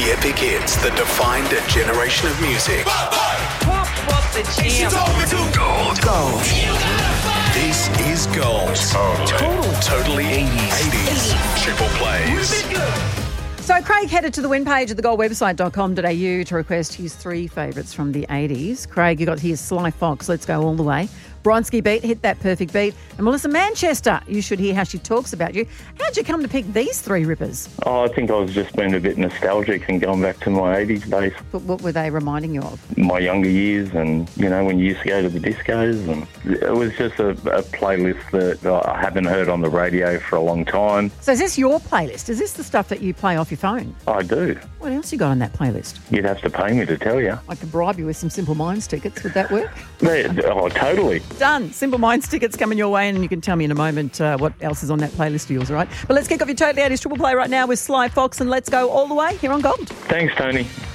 The epic hits that defined a generation of music. Pump up the jam. Gold. This is Gold. Totally 80s. Triple plays. So Craig headed to the win page at thegoldwebsite.com.au to request his 3 favourites from the 80s. Craig, you got his Sly Fox, Let's Go All the Way. Bronski Beat, Hit That Perfect Beat. And Melissa Manchester, you should hear how she talks about you. How'd you come to pick these 3 rippers? I think I was just being a bit nostalgic and going back to my 80s days. But what were they reminding you of? My younger years and, when you used to go to the discos. And it was just a playlist that I haven't heard on the radio for a long time. So is this your playlist? Is this the stuff that you play off your phone? I do. What else you got on that playlist? You'd have to pay me to tell you. I could bribe you with some Simple Minds tickets. Would that work? Oh, totally. Done. Simple Minds tickets coming your way, and you can tell me in a moment what else is on that playlist of yours, all right? But let's kick off your Totally 80s Triple Play right now with Sly Fox and Let's Go All the Way here on Gold. Thanks, Tony.